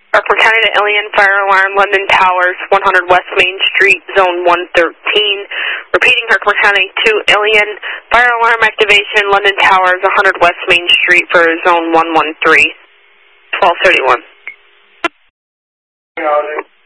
Rockport County to Alien, fire alarm, London Towers, 100 West Main Street, Zone 113. Repeating, Rockport County to Alien, fire alarm activation, London Towers, 100 West Main Street for Zone 113. 1231.